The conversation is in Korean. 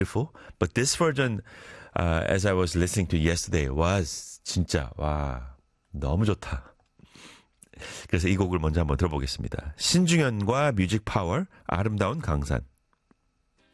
beautiful. But this version, as I was listening to yesterday, was 진짜 와 너무 좋다. 그래서 이 곡을 먼저 한번 들어보겠습니다. 신중현과 뮤직 파워, 아름다운 강산.